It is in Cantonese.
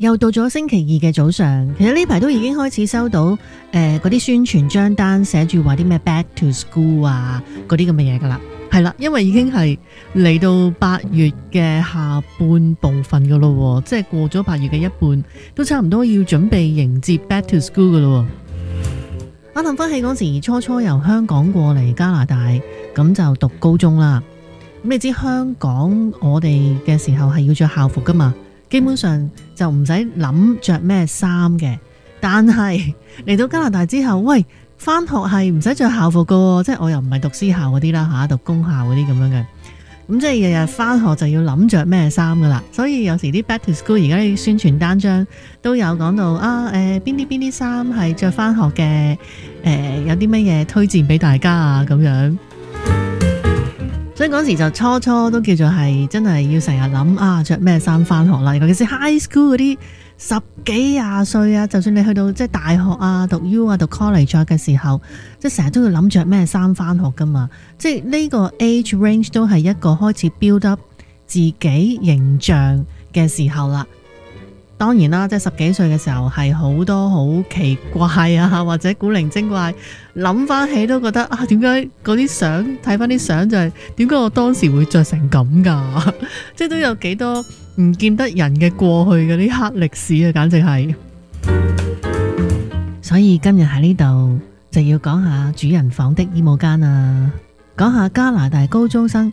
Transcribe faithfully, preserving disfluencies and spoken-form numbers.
又到咗星期二嘅早上，其實呢排都已經開始收到誒嗰啲宣傳張單，寫住話啲咩 Back to School 啊嗰啲咁嘅嘢噶啦，係啦，因為已經係嚟到八月嘅下半部分噶咯，即係過咗八月嘅一半，都差唔多要準備迎接 Back to School 噶咯。我諗翻起嗰時初初由香港過嚟加拿大，咁就讀高中啦。咁你知香港我哋嘅時候係要着校服噶嘛？基本上就唔使諗着咩衫嘅，但係嚟到加拿大之後，喂，翻學係唔使着校服噶，即係我又唔係讀私校嗰啲啦吓，讀公校嗰啲咁樣嘅，咁即係日日翻學就要諗着咩衫噶啦。所以有時啲 Back to School 而家啲宣傳單張都有講到啊，誒邊啲邊啲衫係着翻學嘅，誒、呃、有啲乜嘢推薦俾大家啊咁樣。所以嗰時就初初都叫做係真係要成日諗啊，着咩衫翻學啦。尤其是 high school 嗰啲十幾廿歲啊，就算你去到即係大學啊、讀 U 啊、讀 college 嘅時候，即係成日都要諗着咩衫翻學噶嘛。即係呢個 age range 都係一個開始 build up 自己形象嘅時候啦。當然啦，即係十幾歲嘅時候係好多好奇怪啊，或者古靈精怪，諗翻起都覺得啊，點解嗰啲相睇翻啲相就係點解我當時會着成咁噶？即係都有幾多唔見得人嘅過去嗰啲黑歷史啊，簡直係。所以今日喺呢度就要講下主人房的衣帽間啊，講下加拿大高中生